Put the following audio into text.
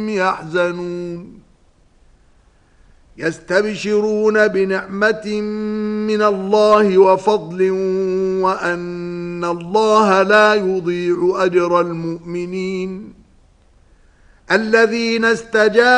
يحزنون يستبشرون بنعمة من الله وفضل وأن الله لا يضيع أجر المؤمنين الذين استجابوا